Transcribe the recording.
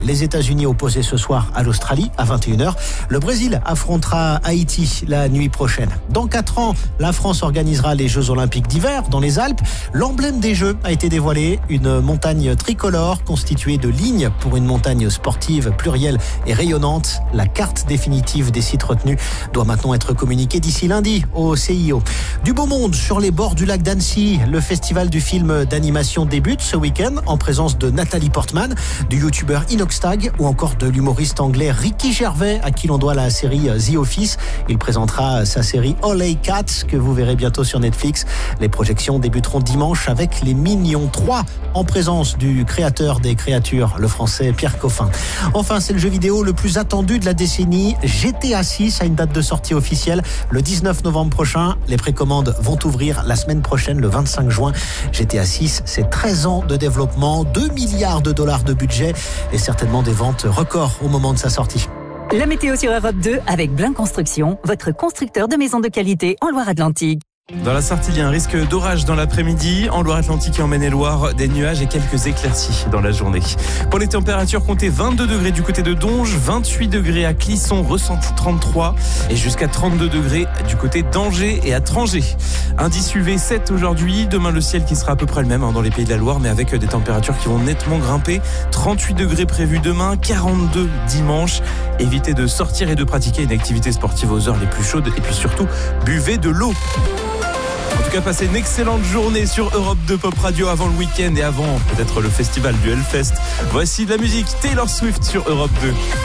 Les États-Unis opposés ce soir à l'Australie à 21h. Le Brésil affrontera Haïti la nuit prochaine. Dans 4 ans, la France organisera les Jeux Olympiques d'hiver dans les Alpes. L'emblème des Jeux a été dévoilé, une montagne tricolore constituée de lignes pour une montagne sportive plurielle et rayonnante. La carte définitive des sites retenus doit maintenant être communiquée d'ici lundi au CIO. Du beau monde sur les bords du lac d'Annecy. Le festival du film d'animation débute ce week-end en présence de Nathalie Portman, du youtubeur Inoxtag ou encore de l'humoriste anglais Ricky Gervais à qui l'on doit la série The Office. Il présentera sa série All Hey Cats que vous verrez bientôt sur Netflix. Les projections débuteront dimanche avec Les Mignons 3 en présence du créateur des créatures, le français Pierre Coffin. Enfin, c'est le jeu vidéo le plus attendu de la décennie. GTA 6 a une date de sortie officielle le 19 novembre prochain. Les précommandes vont ouvrir la semaine prochaine, le 25 juin. GTA 6, c'est 13 ans de développement, 2 milliards de dollars de budget et certainement des ventes records au moment de sa sortie. La météo sur Europe 2 avec Blin Construction, votre constructeur de maisons de qualité en Loire-Atlantique. Dans la Sarthe, il y a un risque d'orage dans l'après-midi. En Loire-Atlantique et en Maine-et-Loire, des nuages et quelques éclaircies dans la journée. Pour les températures, comptez 22 degrés du côté de Donge, 28 degrés à Clisson, ressenti 33 et jusqu'à 32 degrés du côté d'Angers et à Trangé. Indice UV 7 aujourd'hui. Demain, le ciel qui sera à peu près le même dans les Pays de la Loire, mais avec des températures qui vont nettement grimper. 38 degrés prévus demain, 42 dimanche. Évitez de sortir et de pratiquer une activité sportive aux heures les plus chaudes et puis surtout, buvez de l'eau. En tout cas, passez une excellente journée sur Europe 2 Pop Radio avant le week-end et avant peut-être le festival du Hellfest. Voici de la musique Taylor Swift sur Europe 2.